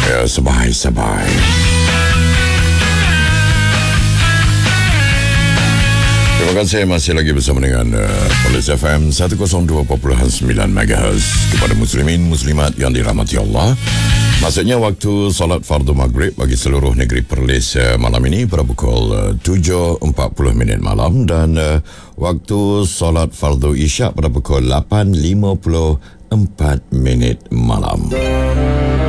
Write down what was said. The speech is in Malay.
Ya, sabai. Terima kasih masih lagi bersama dengan Polis FM 102.9 MHz. Kepada muslimin muslimat yang dirahmati Allah, maksudnya waktu solat fardu maghrib bagi seluruh negeri Perlis malam ini pada pukul 7.40 malam, dan waktu solat fardu isyak pada pukul 8.54 malam.